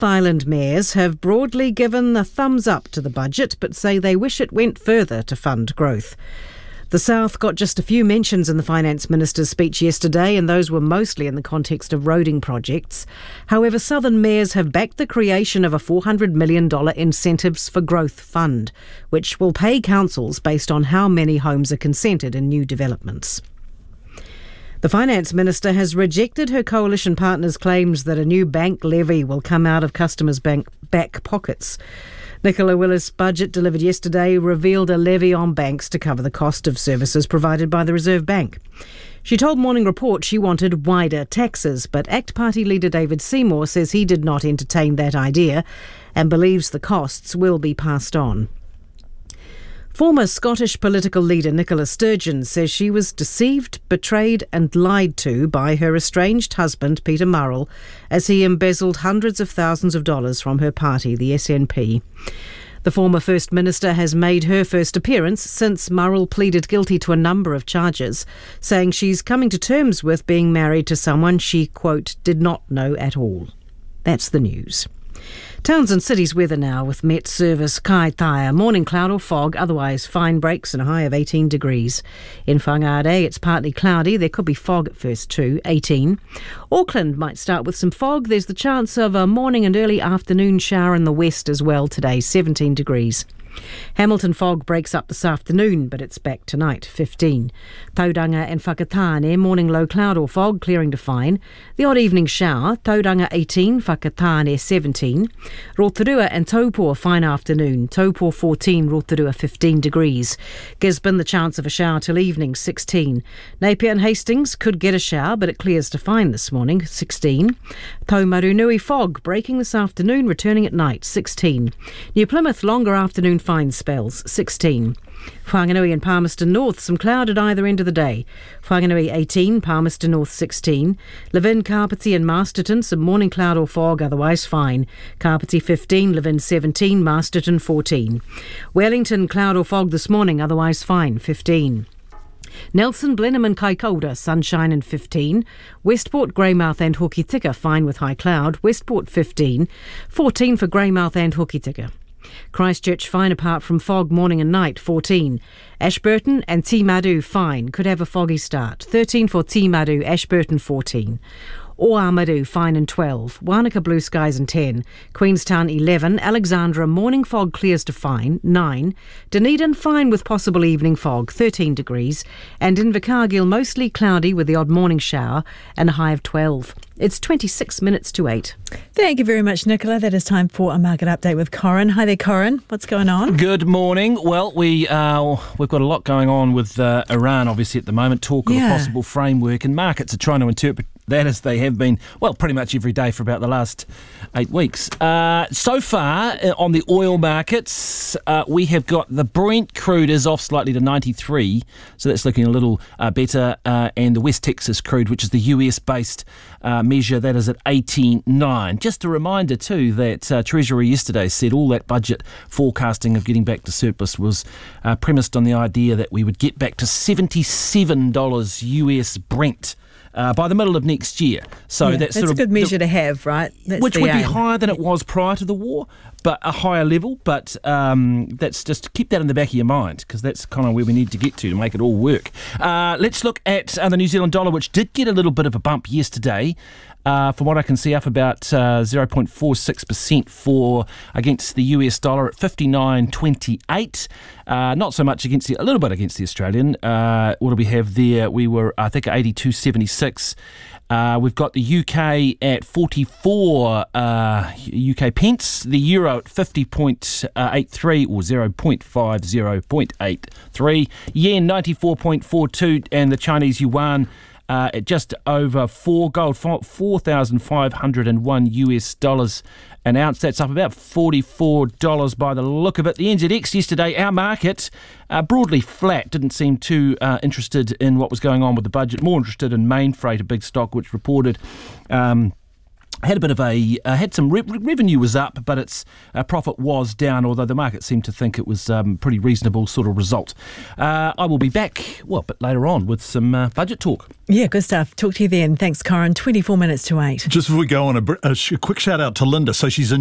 South Island mayors have broadly given the thumbs up to the budget, but say they wish it went further to fund growth. The South got just a few mentions in the Finance Minister's speech yesterday, and those were mostly in the context of roading projects. However, Southern mayors have backed the creation of a $400 million Incentives for Growth Fund, which will pay councils based on how many homes are consented in new developments. The Finance Minister has rejected her coalition partner's claims that a new bank levy will come out of customers' back pockets. Nicola Willis' budget delivered yesterday revealed a levy on banks to cover the cost of services provided by the Reserve Bank. She told Morning Report she wanted wider taxes, but ACT Party leader David Seymour says he did not entertain that idea and believes the costs will be passed on. Former Scottish political leader Nicola Sturgeon says she was deceived, betrayed and lied to by her estranged husband Peter Murrell as he embezzled hundreds of thousands of dollars from her party, the SNP. The former First Minister has made her first appearance since Murrell pleaded guilty to a number of charges, saying she's coming to terms with being married to someone she, quote, did not know at all. That's the news. Towns and cities weather now with Met Service Kai Taia. Morning cloud or fog, otherwise fine breaks and a high of 18 degrees. In Whangarei, it's partly cloudy. There could be fog at first too, 18. Auckland might start with some fog. There's the chance of a morning and early afternoon shower in the west as well today, 17 degrees. Hamilton fog breaks up this afternoon, but it's back tonight, 15. Tauranga and Whakatane, morning low cloud or fog, clearing to fine. The odd evening shower, Tauranga 18, Whakatane 17. Rotorua and Taupō, fine afternoon, Taupō 14, Rotorua 15 degrees. Gisborne, the chance of a shower till evening, 16. Napier and Hastings could get a shower, but it clears to fine this morning, 16. Taumarunui fog, breaking this afternoon, returning at night, 16. New Plymouth, longer afternoon fine spells, 16. Whanganui and Palmerston North, some cloud at either end of the day. Whanganui 18, Palmerston North 16. Levin, Carpety and Masterton, some morning cloud or fog, otherwise fine. Carpety 15, Levin 17, Masterton 14. Wellington, cloud or fog this morning, otherwise fine, 15. Nelson, Blenheim and Kaikoura, sunshine and 15. Westport, Greymouth and Hokitika, fine with high cloud. Westport 15. 14 for Greymouth and Hokitika. Christchurch fine apart from fog morning and night, 14. Ashburton and Timaru fine, could have a foggy start, 13 for Timaru, Ashburton 14. Oamaru fine and 12. Wanaka blue skies and 10. Queenstown 11. Alexandra morning fog clears to fine, 9. Dunedin fine with possible evening fog, 13 degrees. And Invercargill mostly cloudy with the odd morning shower and a high of 12. It's 26 minutes to 8. Thank you very much, Nicola. That is time for a market update with Corin. Hi there, Corin. What's going on? Good morning. Well, we've got a lot going on with Iran, obviously, at the moment. Talk of a possible framework, and markets are trying to interpret that as they have been, well, pretty much every day for about the last 8 weeks. So far, on the oil markets, we have got the Brent crude is off slightly to 93, so that's looking a little better, and the West Texas crude, which is the US-based measure, that is at 89. Just a reminder too that Treasury yesterday said all that budget forecasting of getting back to surplus was premised on the idea that we would get back to $77 US Brent by the middle of next year. So that's a good measure to have, right? That's which would aim. be higher than it was prior to the war, but a higher level. But that's just keep that in the back of your mind, because that's kind of where we need to get to make it all work. Let's look at the New Zealand dollar, which did get a little bit of a bump yesterday. From what I can see, up about 0.46% against the US dollar at 59.28. Not so much against a little bit against the Australian. What do we have there? We were, I think, at 82.76. We've got the UK at 44 UK pence, the euro at 50.83 or 0.50.83, yen 94.42, and the Chinese yuan at just over 4, gold $4,501 US dollars an ounce. That's up about $44 by the look of it. The NZX yesterday, our market, broadly flat, didn't seem too interested in what was going on with the budget, more interested in Main Freight, a big stock which reported had a bit of had some revenue was up, but its profit was down, although the market seemed to think it was pretty reasonable sort of result. I will be back, a bit later on with some budget talk. Yeah, good stuff. Talk to you then. Thanks, Corin. 24 minutes to 8. Just before we go on, a quick shout out to Linda. So she's in